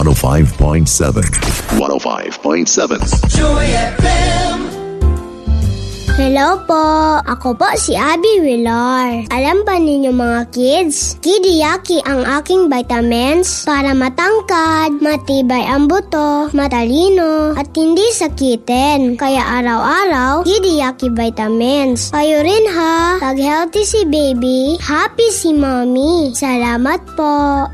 105.7. 105.7. Joy FM. Hello po, ako po si Abby Villar. Alam ba ninyo mga kids, Kidiyaki ang aking vitamins para matangkad, matibay ang buto, matalino, at hindi sakitin. Kaya araw-araw, Kidiyaki vitamins. Kayo rin ha, pag healthy si baby, happy si mommy. Salamat po.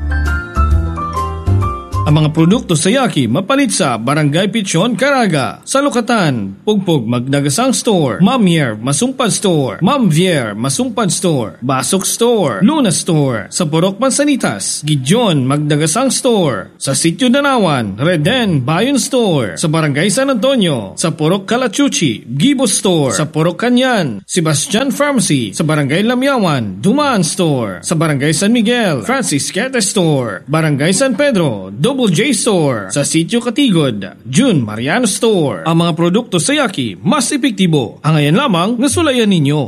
Ang mga produkto sa Yaki mapalit sa Barangay Pichon, Caraga, sa Lukatan, Pugpug, Magnagasang Store, Ma'am Yer, Masumpad Store, Ma'am Vier, Masumpad Store, Basok Store, Luna Store, sa Purok Mansanitas, Gijon, Magnagasang Store, sa Sitio Danawan, Reden, Bayon Store, sa Barangay San Antonio, sa Purok Calachuchi, Gibo Store, sa Purok Kanyan, Sebastian Pharmacy, sa Barangay Lamyawan, Dumaan Store, sa Barangay San Miguel, Francis Quete Store, Barangay San Pedro, Double J Store, sa Sitio Katigod, June Mariano Store. Ang mga produkto sa Yaki mas epektibo. Ang ayan lamang nasulayan ninyo.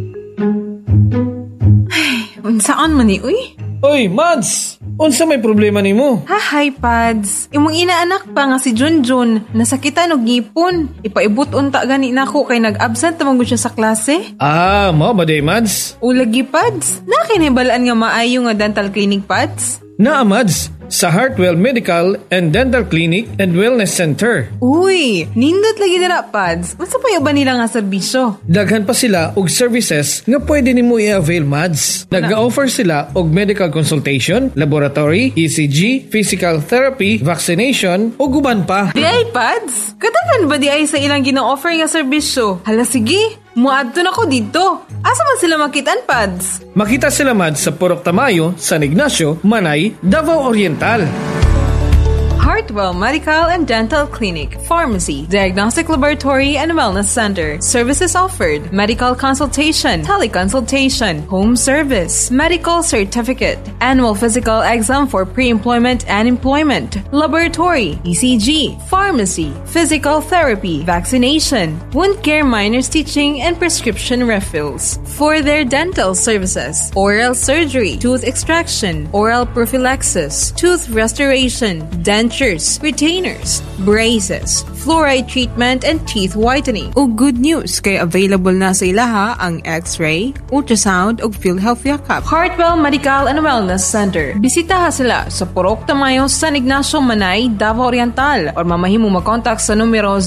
Ay, unsaan man ni uy? Oy, Mads! Unsa may problema nimo? Hi, Pads. Imong inaanak pa nga si Junjun, nasakitan og ngipon. Ipaibot unta gani nako kay nag-absent tamang gud siya sa klase. Mao ba day, Mads? Ulagi, Pads. Nakinibalaan nga maayo nga dental clinic, Pads? Naa, Mads, sa Heartwell Medical and Dental Clinic and Wellness Center. Uy, nindot lagi dira, Pads. Unsa pa ba nila nga serbisyo? Daghan pa sila og services nga pwede nimo i-avail, Mads. Nag-offer sila og medical consultation, laboratory, ECG, physical therapy, vaccination ug uban pa. Di ay, Pads? Katagan ba di ay sa ilang gina-offer nga serbisyo? Hala, sige. Muadto na ko dito. Asa man sila makitaan, Pads? Makita sila, Mads, sa Purok Tamayo, San Ignacio, Manay, Davao Oriental. Heartwell Medical and Dental Clinic, Pharmacy, Diagnostic Laboratory and Wellness Center. Services offered: medical consultation, teleconsultation, home service, medical certificate, annual physical exam for pre-employment and employment, laboratory, ECG, pharmacy, physical therapy, vaccination, wound care, minor stitching, and prescription refills. For their dental services: oral surgery, tooth extraction, oral prophylaxis, tooth restoration, denture, retainers, braces, fluoride treatment, and teeth whitening. O good news, kay available na sa ilaha ang X-ray, ultrasound, ug PhilHealth Yakap. Heartwell Medical and Wellness Center. Bisitaha sila sa Purok Tamayo, San Ignacio, Manay, Davao Oriental, or mamahimo mag-contact sa numero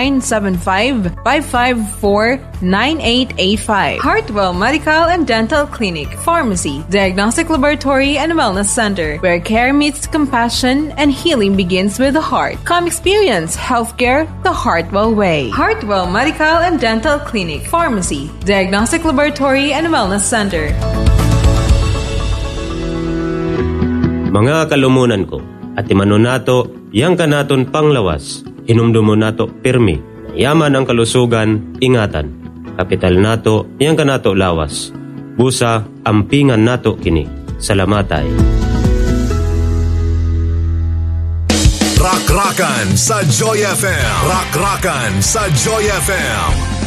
0975-554-9885. Heartwell Medical and Dental Clinic, Pharmacy, Diagnostic Laboratory and Wellness Center, where care meets compassion and healing begins with the heart. Come experience healthcare the Heartwell way. Heartwell Medical and Dental Clinic, Pharmacy, Diagnostic Laboratory and Wellness Center. Mga kalumunan ko, at imanon nato, yang kanaton panglawas, hinumdumo nato pirmi, yaman ang kalusugan, ingatan, kapital nato, yang kanato lawas, busa, ampingan nato kini, salamatay. Rak-rakan sa Joy FM. Rak-rakan sa Joy FM.